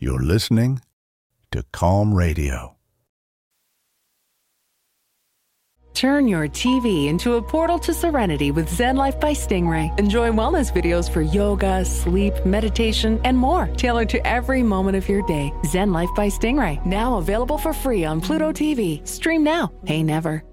You're listening to Calm Radio. Turn your TV into a portal to serenity with Zen Life by Stingray. Enjoy wellness videos for yoga, sleep, meditation, and more, tailored to every moment of your day. Zen Life by Stingray, now available for free on Pluto TV. Stream now, pay never.